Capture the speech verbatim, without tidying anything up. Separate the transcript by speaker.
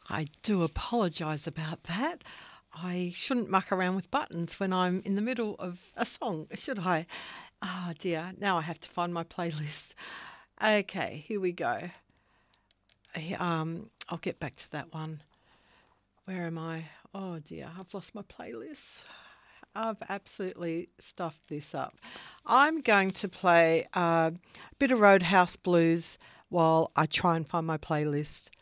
Speaker 1: I do apologise about that. I shouldn't muck around with buttons when I'm in the middle of a song, should I? Oh dear, now I have to find my playlist. Okay, here we go. I- Um, I'll get back to that one. Where am I? Oh dear, I've lost my playlist. I've absolutely stuffed this up. I'm going to play uh, a bit of Roadhouse Blues while I try and find my playlist.